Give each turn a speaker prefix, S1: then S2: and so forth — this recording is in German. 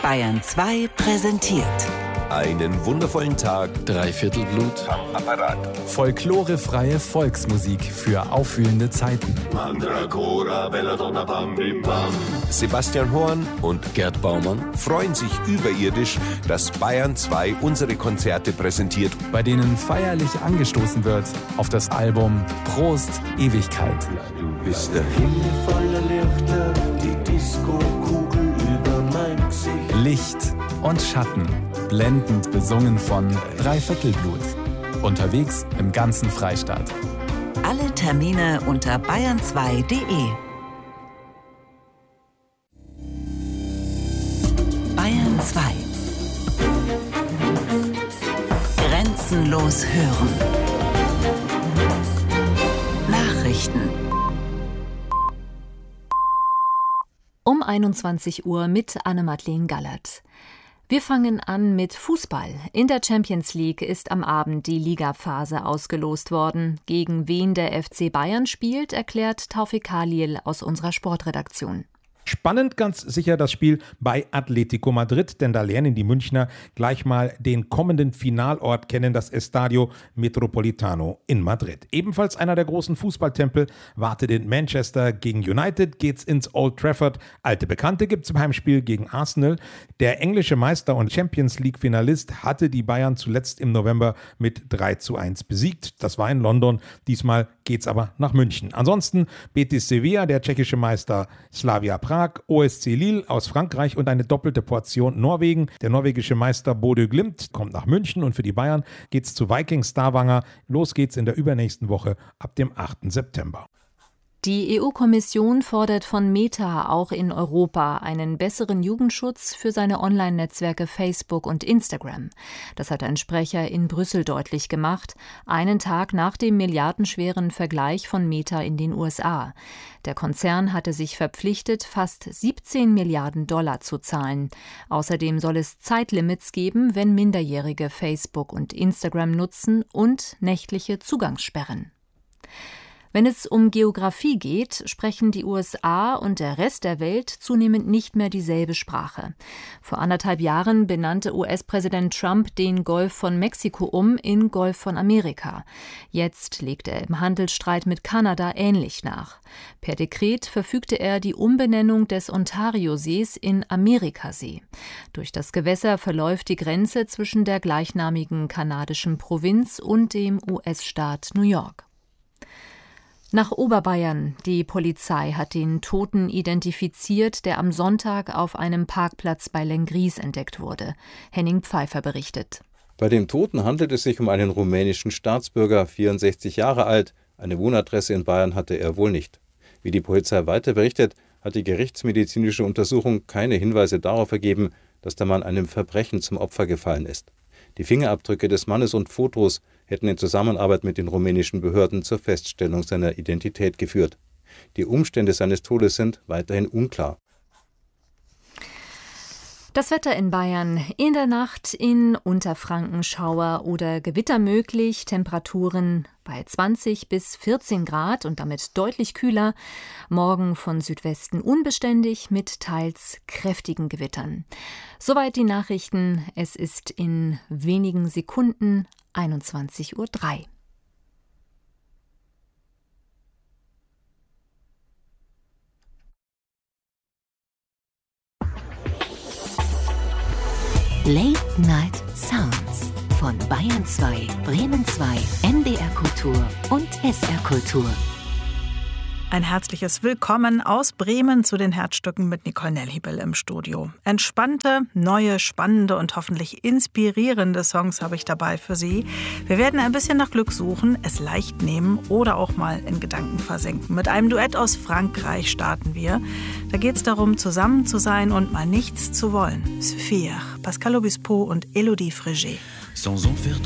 S1: Bayern 2 präsentiert.
S2: Einen wundervollen Tag.
S3: Dreiviertel Blut.
S2: Am Apparat.
S4: Folklorefreie Volksmusik für aufwühlende Zeiten.
S2: Mandragora, Belladonna, Bam, Bim, Bam. Sebastian Horn und
S3: Gerd Baumann
S2: freuen sich überirdisch, dass Bayern 2 unsere Konzerte präsentiert,
S4: bei denen feierlich angestoßen wird auf das Album Prost Ewigkeit.
S2: Du bist der Himmel voller Lichter, die Disco-Kugel über mein Gesicht.
S4: Licht und Schatten, blendend besungen von Dreiviertelblut. Unterwegs im ganzen Freistaat.
S1: Alle Termine unter bayern2.de. Bayern 2. Grenzenlos hören. Nachrichten.
S5: Um 21 Uhr mit Anne-Madeleine Gallert. Wir fangen an mit Fußball. In der Champions League ist am Abend die Ligaphase ausgelost worden. Gegen wen der FC Bayern spielt, erklärt Taufik Khalil aus unserer Sportredaktion.
S6: Spannend ganz sicher das Spiel bei Atletico Madrid, denn da lernen die Münchner gleich mal den kommenden Finalort kennen, das Estadio Metropolitano in Madrid. Ebenfalls einer der großen Fußballtempel wartet in Manchester. Gegen United geht's ins Old Trafford. Alte Bekannte gibt's im Heimspiel gegen Arsenal. Der englische Meister und Champions League Finalist hatte die Bayern zuletzt im November mit 3:1 besiegt. Das war in London. Diesmal geht's aber nach München. Ansonsten Betis Sevilla, der tschechische Meister Slavia Prag, OSC Lille aus Frankreich und eine doppelte Portion Norwegen. Der norwegische Meister Bodø Glimt kommt nach München und für die Bayern geht's zu Vikings Stavanger. Los geht's in der übernächsten Woche ab dem 8. September.
S5: Die EU-Kommission fordert von Meta auch in Europa einen besseren Jugendschutz für seine Online-Netzwerke Facebook und Instagram. Das hat ein Sprecher in Brüssel deutlich gemacht, einen Tag nach dem milliardenschweren Vergleich von Meta in den USA. Der Konzern hatte sich verpflichtet, fast 17 Milliarden Dollar zu zahlen. Außerdem soll es Zeitlimits geben, wenn Minderjährige Facebook und Instagram nutzen, und nächtliche Zugangssperren. Wenn es um Geografie geht, sprechen die USA und der Rest der Welt zunehmend nicht mehr dieselbe Sprache. Vor 1,5 Jahren benannte US-Präsident Trump den Golf von Mexiko in Golf von Amerika. Jetzt legt er im Handelsstreit mit Kanada ähnlich nach. Per Dekret verfügte er die Umbenennung des Ontariosees in Amerikasee. Durch das Gewässer verläuft die Grenze zwischen der gleichnamigen kanadischen Provinz und dem US-Staat New York. Nach Oberbayern. Die Polizei hat den Toten identifiziert, der am Sonntag auf einem Parkplatz bei Lenggries entdeckt wurde. Henning Pfeiffer berichtet.
S7: Bei dem Toten handelt es sich um einen rumänischen Staatsbürger, 64 Jahre alt. Eine Wohnadresse in Bayern hatte er wohl nicht. Wie die Polizei weiter berichtet, hat die gerichtsmedizinische Untersuchung keine Hinweise darauf ergeben, dass der Mann einem Verbrechen zum Opfer gefallen ist. Die Fingerabdrücke des Mannes und Fotos hätten in Zusammenarbeit mit den rumänischen Behörden zur Feststellung seiner Identität geführt. Die Umstände seines Todes sind weiterhin unklar.
S5: Das Wetter in Bayern. In der Nacht in Unterfranken Schauer oder Gewitter möglich. Temperaturen bei 20 bis 14 Grad und damit deutlich kühler. Morgen von Südwesten unbeständig mit teils kräftigen Gewittern. Soweit die Nachrichten. Es ist in wenigen Sekunden 21:03 Uhr.
S8: Late Night Sounds von Bayern 2, Bremen 2, NDR Kultur und SR Kultur.
S9: Ein herzliches Willkommen aus Bremen zu den Herzstücken mit Nicole Nelhibel im Studio. Entspannte, neue, spannende und hoffentlich inspirierende Songs habe ich dabei für Sie. Wir werden ein bisschen nach Glück suchen, es leicht nehmen oder auch mal in Gedanken versenken. Mit einem Duett aus Frankreich starten wir. Da geht es darum, zusammen zu sein und mal nichts zu wollen. Suffire, Pascal Obispo und Elodie Frégé.
S10: Sans en faire